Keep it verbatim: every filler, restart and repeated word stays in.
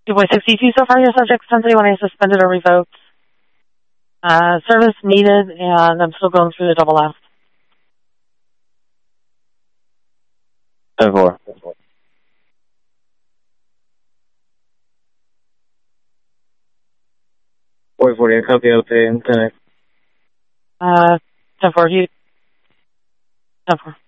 two point sixty-two, so far your subject ten thirty-one is suspended or revoked. Uh, service needed, and I'm still going through the double F. ten four. four forty, I copy out the ten X. Uh, ten four, you, ten four.